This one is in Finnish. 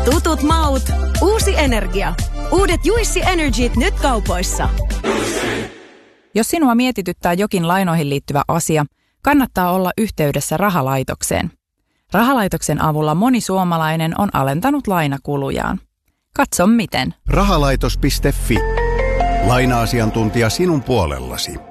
Tutut maut, uusi energia. Uudet Juicy Energyt nyt kaupoissa. Jos sinua mietityttää jokin lainoihin liittyvä asia, kannattaa olla yhteydessä rahalaitokseen. Rahalaitoksen avulla moni suomalainen on alentanut lainakulujaan. Katso miten. Rahalaitos.fi. Laina-asiantuntija sinun puolellasi.